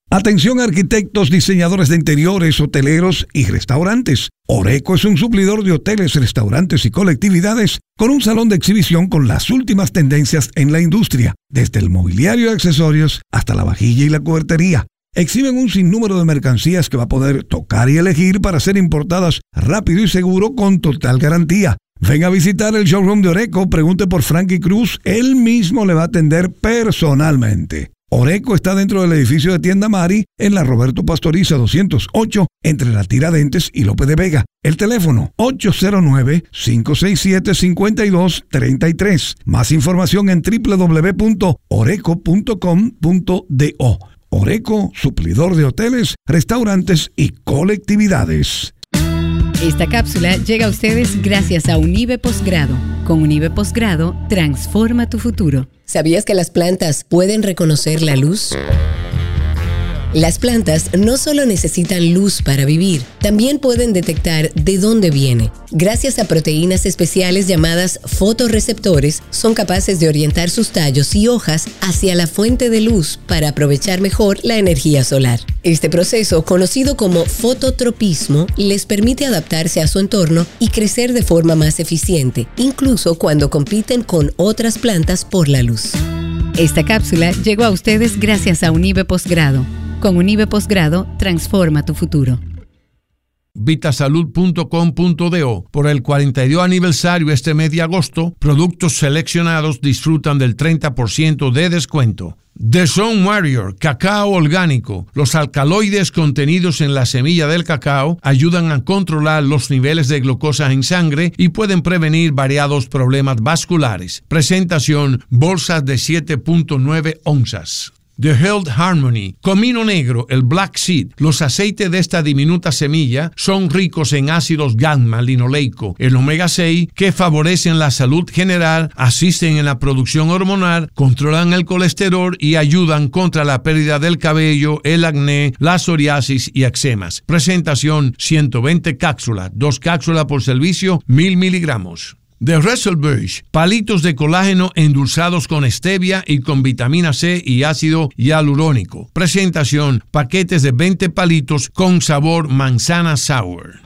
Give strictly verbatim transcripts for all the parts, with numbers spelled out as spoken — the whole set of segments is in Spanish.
Atención arquitectos, diseñadores de interiores, hoteleros y restaurantes. Oreco es un suplidor de hoteles, restaurantes y colectividades con un salón de exhibición con las últimas tendencias en la industria, desde el mobiliario y accesorios hasta la vajilla y la cubertería. Exhiben un sinnúmero de mercancías que va a poder tocar y elegir para ser importadas rápido y seguro con total garantía. Venga a visitar el showroom de Oreco, pregunte por Frankie Cruz, él mismo le va a atender personalmente. Oreco está dentro del edificio de Tienda Mari, en la Roberto Pastoriza doscientos ocho, entre la Tiradentes y López de Vega. El teléfono ocho cero nueve, cinco seis siete, cinco dos tres tres. Más información en doble u doble u doble u punto oreco punto com punto do. Oreco, suplidor de hoteles, restaurantes y colectividades. Esta cápsula llega a ustedes gracias a Unive Posgrado. Con Unive Posgrado, transforma tu futuro. ¿Sabías que las plantas pueden reconocer la luz? Las plantas no solo necesitan luz para vivir, también pueden detectar de dónde viene. Gracias a proteínas especiales llamadas fotorreceptores, son capaces de orientar sus tallos y hojas hacia la fuente de luz para aprovechar mejor la energía solar. Este proceso, conocido como fototropismo, les permite adaptarse a su entorno y crecer de forma más eficiente, incluso cuando compiten con otras plantas por la luz. Esta cápsula llegó a ustedes gracias a Unive Posgrado. Con Unive Posgrado, transforma tu futuro. Vitasalud punto com punto do. Por el cuarenta y dos aniversario este mes de agosto, productos seleccionados disfrutan del treinta por ciento de descuento. The Zone Warrior, cacao orgánico. Los alcaloides contenidos en la semilla del cacao ayudan a controlar los niveles de glucosa en sangre y pueden prevenir variados problemas vasculares. Presentación: bolsas de siete punto nueve onzas. The Health Harmony, comino negro, el Black Seed. Los aceites de esta diminuta semilla son ricos en ácidos gamma linoleico, el omega seis, que favorecen la salud general, asisten en la producción hormonal, controlan el colesterol y ayudan contra la pérdida del cabello, el acné, la psoriasis y eczemas. Presentación: ciento veinte cápsulas, dos cápsulas por servicio, mil miligramos. The Wrestlebirch, palitos de colágeno endulzados con stevia y con vitamina C y ácido hialurónico. Presentación: paquetes de veinte palitos con sabor manzana sour.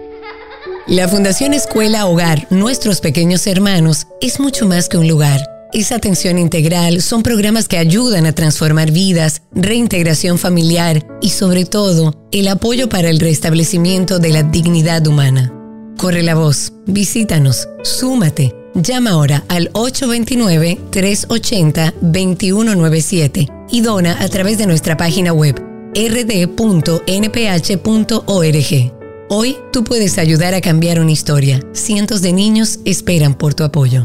La Fundación Escuela Hogar Nuestros Pequeños Hermanos es mucho más que un lugar. Es atención integral, son programas que ayudan a transformar vidas, reintegración familiar y, sobre todo, el apoyo para el restablecimiento de la dignidad humana. Corre la voz, visítanos, súmate, llama ahora al ocho dos nueve, tres ocho cero, dos uno nueve siete y dona a través de nuestra página web r d punto n p h punto org. Hoy tú puedes ayudar a cambiar una historia. Cientos de niños esperan por tu apoyo.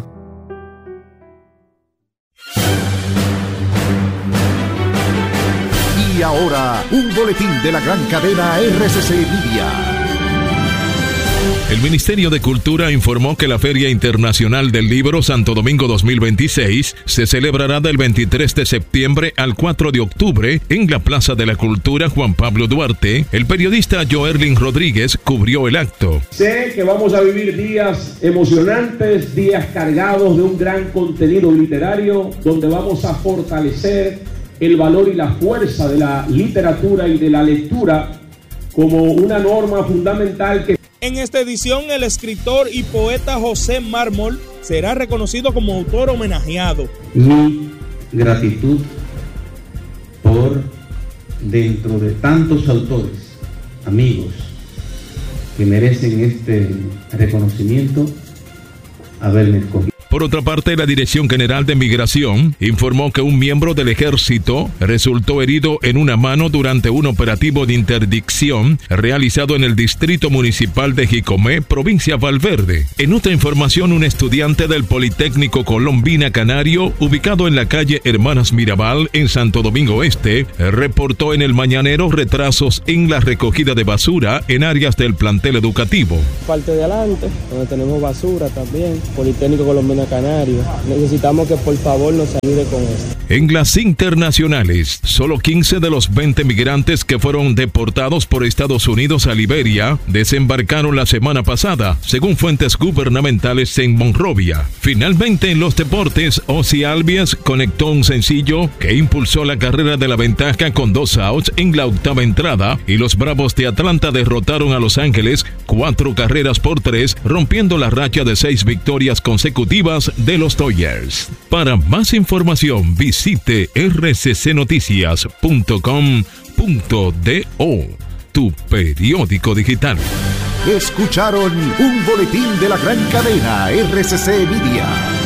Y ahora, un boletín de la gran cadena R C C Media. El Ministerio de Cultura informó que la Feria Internacional del Libro Santo Domingo dos mil veintiséis se celebrará del veintitrés de septiembre al cuatro de octubre en la Plaza de la Cultura Juan Pablo Duarte. El periodista Joerlin Rodríguez cubrió el acto. Sé que vamos a vivir días emocionantes, días cargados de un gran contenido literario, donde vamos a fortalecer el valor y la fuerza de la literatura y de la lectura como una norma fundamental que... En esta edición, el escritor y poeta José Mármol será reconocido como autor homenajeado. Mi gratitud por, dentro de tantos autores, amigos, que merecen este reconocimiento, haberme escogido. Por otra parte, la Dirección General de Migración informó que un miembro del ejército resultó herido en una mano durante un operativo de interdicción realizado en el Distrito Municipal de Jicomé, provincia Valverde. En otra información, un estudiante del Politécnico Colombina Canario, ubicado en la calle Hermanas Mirabal, en Santo Domingo Este, reportó en el mañanero retrasos en la recogida de basura en áreas del plantel educativo. Parte de adelante, donde tenemos basura también, Politécnico Colombina Canario. Necesitamos que por favor nos ayude con esto. En las internacionales, solo quince de los veinte migrantes que fueron deportados por Estados Unidos a Liberia desembarcaron la semana pasada, según fuentes gubernamentales en Monrovia. Finalmente, en los deportes, Ozzy Albies conectó un sencillo que impulsó la carrera de la ventaja con dos outs en la octava entrada, y los Bravos de Atlanta derrotaron a Los Ángeles cuatro carreras por tres, rompiendo la racha de seis victorias consecutivas de los Dodgers. Para más información, visite r c c noticias punto com punto do, tu periódico digital. Escucharon un boletín de la gran cadena R C C Media.